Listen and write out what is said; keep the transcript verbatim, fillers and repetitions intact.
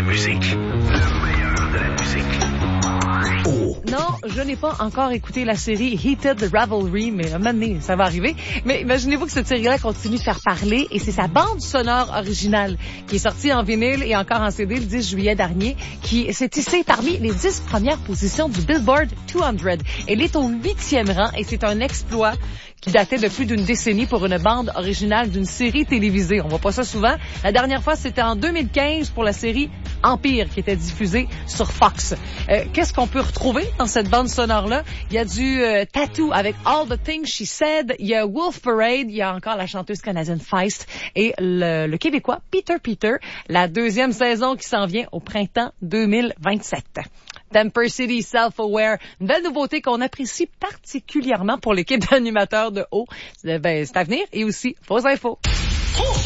musique. Le meilleur de la musique. Oh. Non, je n'ai pas encore écouté la série Heated Ravelry, mais à un moment donné, ça va arriver. Mais imaginez-vous que cette série-là continue de faire parler et c'est sa bande sonore originale qui est sortie en vinyle et encore en C D le dix juillet dernier, qui s'est hissée parmi les dix premières positions du Billboard deux cents. Elle est au huitième rang et c'est un exploit qui datait de plus d'une décennie pour une bande originale d'une série télévisée. On voit pas ça souvent. La dernière fois, c'était en deux mille quinze pour la série Empire qui était diffusée sur Fox. Euh, qu'est-ce qu'on peut retrouver dans cette bande sonore-là? Il y a du euh, Tattoo avec All the Things She Said. Il y a Wolf Parade. Il y a encore la chanteuse canadienne Feist et le, le Québécois Peter Peter. La deuxième saison qui s'en vient au printemps deux mille vingt-sept. Temper City, Self-Aware, une belle nouveauté qu'on apprécie particulièrement pour l'équipe d'animateurs de haut. Ben, c'est à venir et aussi Faux Infos.